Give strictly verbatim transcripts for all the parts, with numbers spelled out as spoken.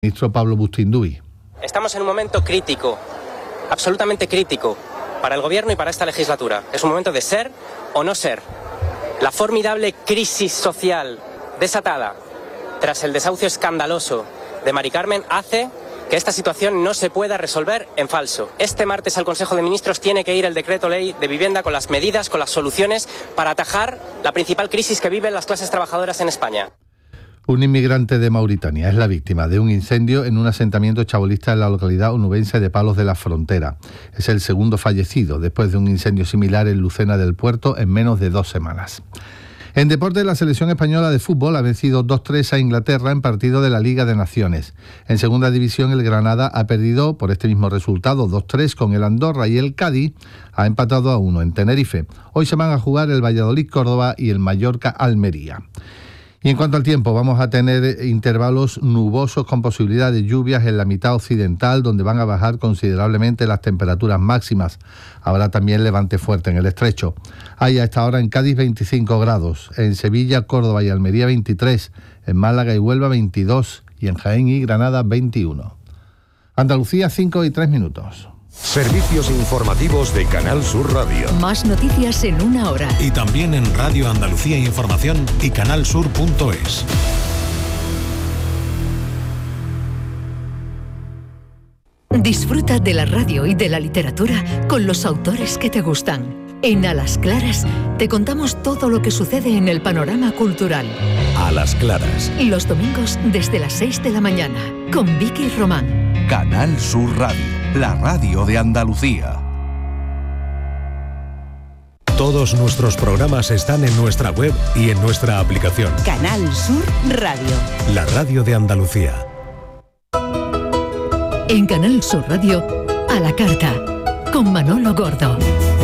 Ministro Pablo Bustinduy. Estamos en un momento crítico, absolutamente crítico, para el Gobierno y para esta legislatura. Es un momento de ser o no ser. La formidable crisis social desatada tras el desahucio escandaloso de Mari Carmen hace que esta situación no se pueda resolver en falso. Este martes al Consejo de Ministros tiene que ir el decreto ley de vivienda con las medidas, con las soluciones para atajar la principal crisis que viven las clases trabajadoras en España. Un inmigrante de Mauritania es la víctima de un incendio en un asentamiento chabolista en la localidad onubense de Palos de la Frontera. Es el segundo fallecido después de un incendio similar en Lucena del Puerto en menos de dos semanas. En deporte, la selección española de fútbol ha vencido dos tres a Inglaterra en partido de la Liga de Naciones. En segunda división, el Granada ha perdido por este mismo resultado dos tres con el Andorra y el Cádiz ha empatado a uno en Tenerife. Hoy se van a jugar el Valladolid-Córdoba y el Mallorca-Almería. Y en cuanto al tiempo, vamos a tener intervalos nubosos con posibilidad de lluvias en la mitad occidental, donde van a bajar considerablemente las temperaturas máximas. Habrá también levante fuerte en el estrecho. Hay a esta hora en Cádiz veinticinco grados, en Sevilla, Córdoba y Almería veintitrés, en Málaga y Huelva veintidós y en Jaén y Granada veintiuno. Andalucía, cinco y tres minutos. Servicios informativos de Canal Sur Radio. Más noticias en una hora. Y también en Radio Andalucía Información y canal sur punto es. Disfruta de la radio y de la literatura con los autores que te gustan. En A las Claras te contamos todo lo que sucede en el panorama cultural. A las Claras. Los domingos desde las seis de la mañana con Vicky Román. Canal Sur Radio, la radio de Andalucía. Todos nuestros programas están en nuestra web y en nuestra aplicación. Canal Sur Radio. La radio de Andalucía. En Canal Sur Radio, A la Carta, con Manolo Gordo.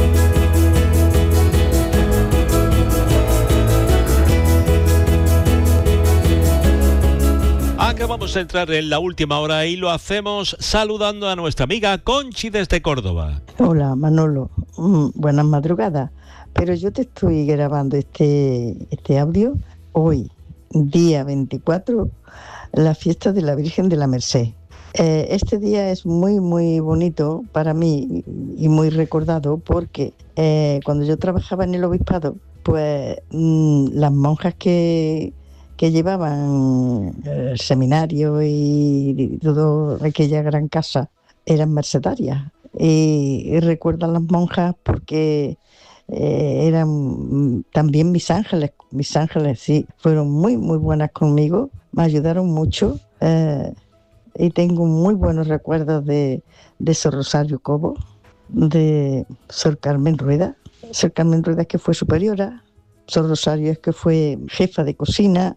Acabamos de entrar en la última hora y lo hacemos saludando a nuestra amiga Conchi desde Córdoba. Hola Manolo, mm, buenas madrugadas. Pero yo te estoy grabando este, este audio hoy, día veinticuatro, la fiesta de la Virgen de la Merced. Eh, este día es muy muy bonito para mí y muy recordado porque eh, cuando yo trabajaba en el obispado, pues mmm, las monjas que... que llevaban el seminario y toda aquella gran casa, eran mercedarias. Y, y recuerdo a las monjas porque eh, eran también mis ángeles, mis ángeles sí, fueron muy, muy buenas conmigo, me ayudaron mucho eh, y tengo muy buenos recuerdos de, de Sor Rosario Cobo, de Sor Carmen Rueda. Sor Carmen Rueda es que fue superiora, Sor Rosario es que fue jefa de cocina.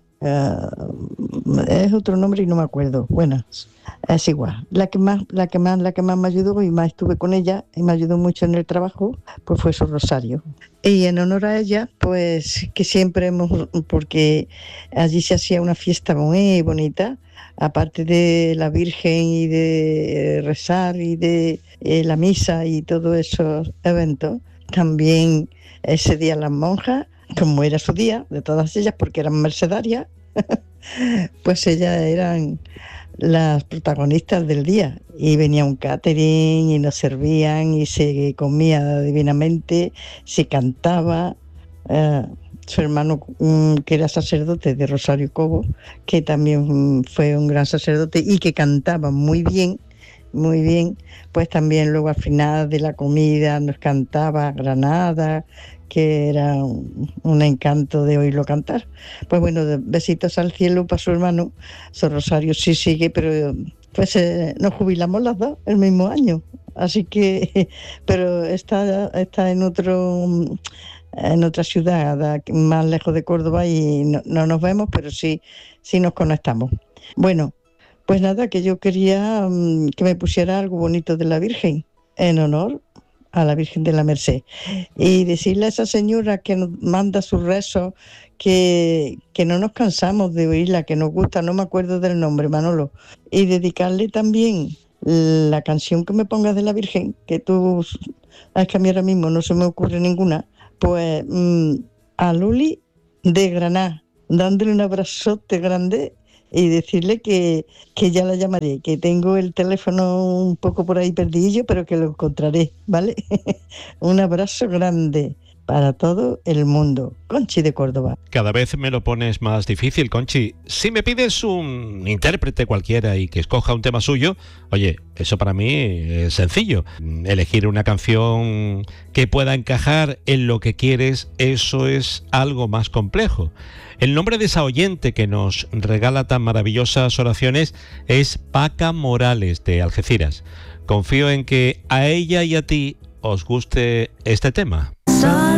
Uh, es otro nombre y no me acuerdo. Bueno, es igual. La que más, la que más, la que más me ayudó y más estuve con ella y me ayudó mucho en el trabajo, pues fue Sor Rosario. Y en honor a ella, pues que siempre hemos, porque allí se hacía una fiesta muy bonita, aparte de la Virgen y de rezar y de eh, la misa y todos esos eventos, también ese día las monjas, como era su día, de todas ellas, porque eran mercedarias, pues ellas eran las protagonistas del día. Y venía un catering y nos servían y se comía divinamente, se cantaba. Eh, su hermano, um, que era sacerdote de Rosario Cobo, que también um, fue un gran sacerdote y que cantaba muy bien, muy bien, pues también luego al final de la comida nos cantaba Granada, que era un, un encanto de oírlo cantar. Pues bueno, besitos al cielo para su hermano. Sor Rosario sí sigue, pero pues eh, nos jubilamos las dos el mismo año. Así que, pero está, está en otro, en otra ciudad, más lejos de Córdoba, y no, no nos vemos, pero sí, sí nos conectamos. Bueno, pues nada, que yo quería um, que me pusiera algo bonito de la Virgen, en honor a la Virgen de la Merced, y decirle a esa señora que nos manda sus rezos que, que no nos cansamos de oírla, que nos gusta, no me acuerdo del nombre, Manolo, y dedicarle también la canción que me pongas de la Virgen, que tú, es que a mí ahora mismo no se me ocurre ninguna, pues mmm, a Luli de Granada, dándole un abrazote grande y decirle que, que ya la llamaré, que tengo el teléfono un poco por ahí perdidillo, pero que lo encontraré, ¿vale? Un abrazo grande para todo el mundo. Conchi de Córdoba. Cada vez me lo pones más difícil, Conchi. Si me pides un intérprete cualquiera y que escoja un tema suyo, oye, eso para mí es sencillo. Elegir una canción que pueda encajar en lo que quieres, eso es algo más complejo. El nombre de esa oyente que nos regala tan maravillosas oraciones es Paca Morales, de Algeciras. Confío en que a ella y a ti os guste este tema.